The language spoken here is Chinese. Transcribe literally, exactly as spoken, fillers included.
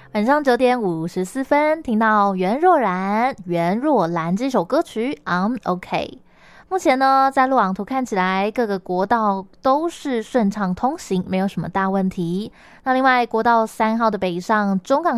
晚上九点五十四分，听到袁若然、袁若兰这首歌曲 I'm OK。目前呢，在路网图看起来，各个国道都是顺畅通行，没有什么大问题。那另外，国道三号的北上中港